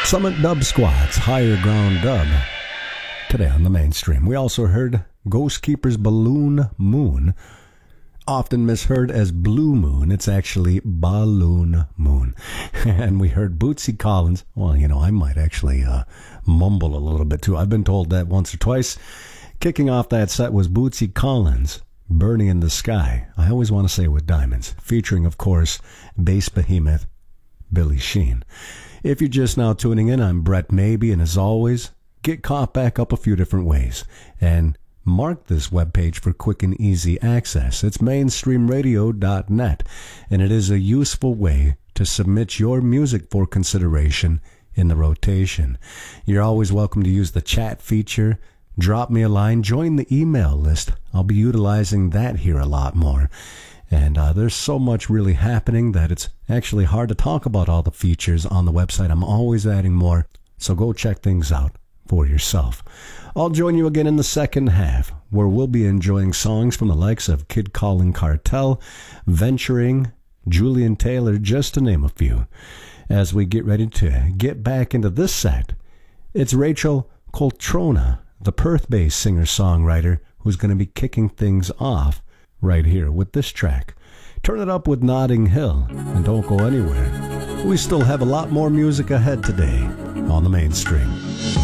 Summit Dub Squad's Higher Ground Dub. Today on the mainstream, we also heard Ghost Keeper's Balloon Moon, often misheard as Blue Moon. It's actually Balloon Moon. And we heard Bootsy Collins. Well, you know, I might actually mumble a little bit too. I've been told that once or twice. Kicking off that set was Bootsy Collins, Burning in the Sky. I always want to say with diamonds, featuring, of course, bass behemoth Billy Sheehan. If you're just now tuning in, I'm Brett Maybe, and as always, get caught back up a few different ways. And mark this webpage for quick and easy access. It's mainstreamradio.net, and it is a useful way to submit your music for consideration in the rotation. You're always welcome to use the chat feature. Drop me a line, join the email list. I'll be utilizing that here a lot more. And there's so much really happening that it's actually hard to talk about all the features on the website. I'm always adding more, so go check things out for yourself. I'll join you again in the second half, where we'll be enjoying songs from the likes of Kid Calling Cartel, Venturing, Julian Taylor, just to name a few. As we get ready to get back into this set, it's Rachel Coltrona, the Perth-based singer-songwriter, who's going to be kicking things off right here with this track. Turn it up with Notting Hill, and don't go anywhere. We still have a lot more music ahead today on the mainstream.